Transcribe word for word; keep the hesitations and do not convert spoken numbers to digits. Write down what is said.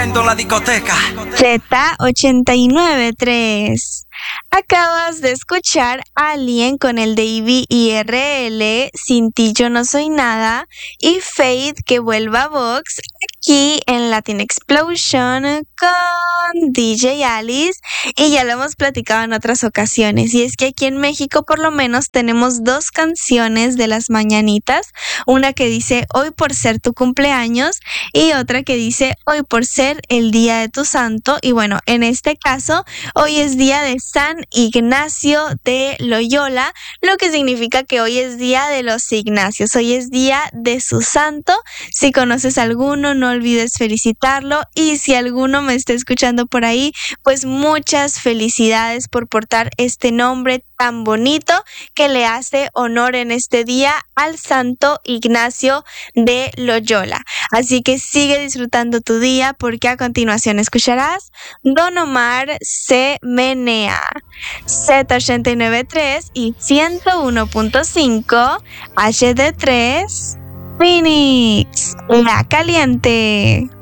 prendo la discoteca. Z ochenta y nueve punto tres. Acabas de escuchar Alien con el Davey y R L, Sin ti yo no soy nada, y Fade que vuelva a Vox, aquí en Latin Explosion con D J Alice, y ya lo hemos platicado en otras ocasiones, y es que aquí en México por lo menos tenemos dos canciones de las mañanitas, una que dice hoy por ser tu cumpleaños y otra que dice hoy por ser el día de tu santo, y bueno, en este caso hoy es día de San Ignacio de Loyola, lo que significa que hoy es día de los Ignacios, hoy es día de su santo. Si conoces alguno, no olvides felicitarlo, y si alguno me está escuchando por ahí, pues muchas felicidades por portar este nombre tan bonito que le hace honor en este día al Santo Ignacio de Loyola. Así que sigue disfrutando tu día, porque a continuación escucharás Don Omar se menea. Z ochenta y nueve punto tres y ciento uno punto cinco H D tres Phoenix, la caliente.